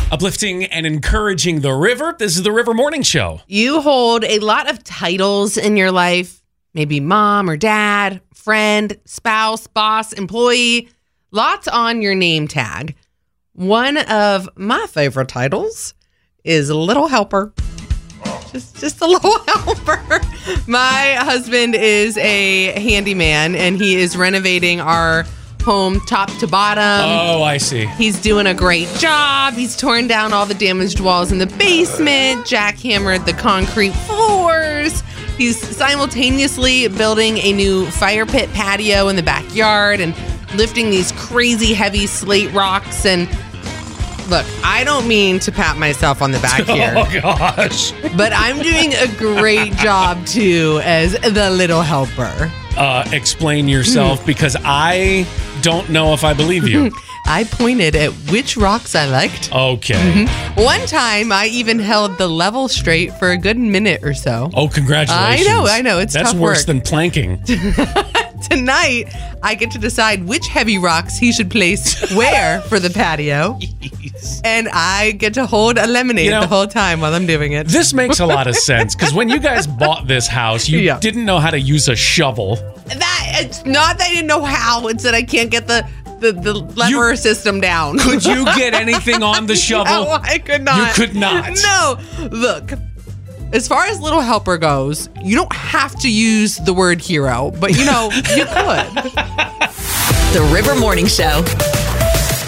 Uplifting and encouraging the river. This is the River Morning Show. You hold a lot of titles in your life, maybe mom or dad, friend, spouse, boss, employee, lots on your name tag. One of my favorite titles is Little Helper. Just a little helper. My husband is a handyman, and he is renovating our home top to bottom. Oh, I see. He's doing a great job. He's torn down all the damaged walls in the basement, jackhammered the concrete floors. He's simultaneously building a new fire pit patio in the backyard and lifting these crazy heavy slate rocks. And look, I don't mean to pat myself on the back here. Oh, gosh. But I'm doing a great job, too, as the little helper. Explain yourself, because I don't know if I believe you. I pointed at which rocks I liked. Okay. One time, I even held the level straight for a good minute or so. Oh, congratulations. I know. It's That's tough worse work. than planking. Tonight, I get to decide which heavy rocks he should place where for the patio. And I get to hold a lemonade the whole time while I'm doing it. This makes a lot of sense, because when you guys bought this house, you didn't know how to use a shovel. It's not that I didn't know how. It's that I can't get the lever system down. Could you get anything on the shovel? No, I could not. You could not. No. Look, as far as Little Helper goes, you don't have to use the word hero, but you could. The River Morning Show.